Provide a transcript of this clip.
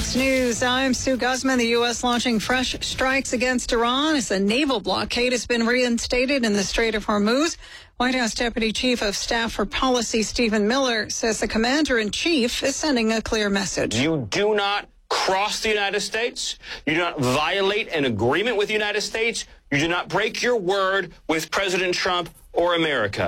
Fox News, I'm Sue Guzman. The U.S. launching fresh strikes against Iran as a naval blockade has been reinstated in the Strait of Hormuz. White House Deputy Chief of Staff for Policy Stephen Miller says the commander-in-chief is sending a clear message. You do not cross the United States. You do not violate an agreement with the United States. You do not break your word with President Trump or America.